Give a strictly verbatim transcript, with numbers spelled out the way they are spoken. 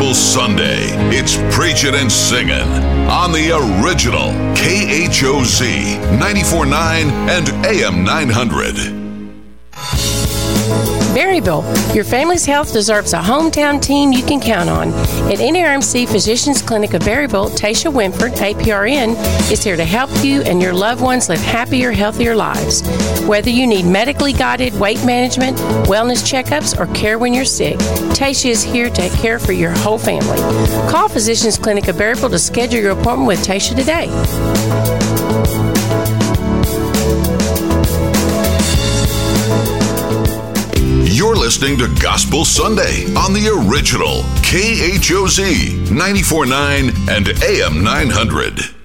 Gospel Sunday. It's preaching and singing on the original K H O Z ninety-four point nine and A M nine hundred. Berryville, your family's health deserves a hometown team you can count on. At N A R M C Physicians Clinic of Berryville, Tasha Winford, A P R N, is here to help you and your loved ones live happier, healthier lives. Whether you need medically guided weight management, wellness checkups, or care when you're sick, Tasha is here to care for your whole family. Call Physicians Clinic of Berryville to schedule your appointment with Tasha today. You're listening to Gospel Sunday on the original K H O Z ninety-four point nine and A M nine hundred.